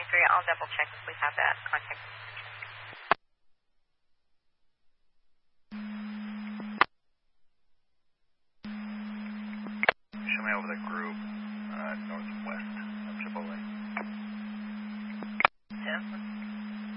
553. I'll double check if we have that contact